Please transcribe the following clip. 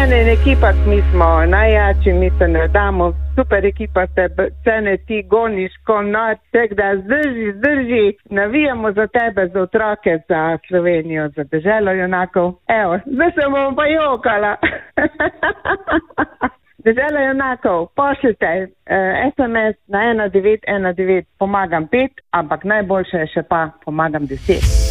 Cene in ekipa, mi smo najjači, mi se ne damo, super ekipa ste, Cene, ti goniš ko noč, tako da zdrži, navijamo za tebe, za otroke, za Slovenijo, za deželo junakov. Evo, zdaj se bomo pa jokala. Dežela junakov, pošljite SMS na 1919, pomagam 5, ampak najboljše je še pa pomagam 10.